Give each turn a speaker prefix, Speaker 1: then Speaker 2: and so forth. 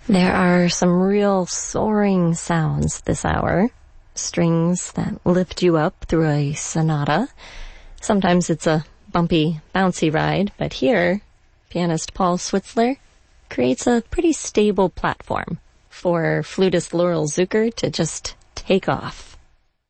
Speaker 1: There are some real soaring sounds this hour. Strings that lift you up through a sonata. Sometimes it's a bumpy, bouncy ride, but here, pianist Paul Switzler creates a pretty stable platform for flutist Laurel Zucker to just take off.